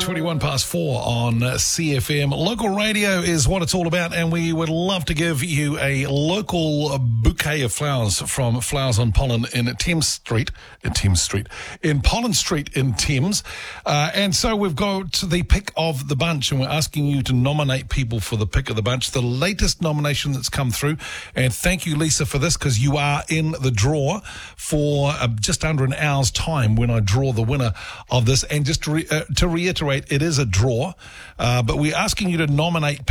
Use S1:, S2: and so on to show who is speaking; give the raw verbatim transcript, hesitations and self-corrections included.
S1: twenty-one past four on C F M. Local radio is what it's all about, and we would love to give you a local bouquet of flowers from Flowers on Pollen in Thames Street, in Thames Street, in Pollen Street in Thames. Uh, and so we've got the pick of the bunch, and we're asking you to nominate people for the pick of the bunch. The latest nomination that's come through, and thank you, Lisa, for this, because you are in the draw for uh, just under an hour's time when I draw the winner of this. And just to, re- uh, to reiterate, it is a draw, uh, but we're asking you to nominate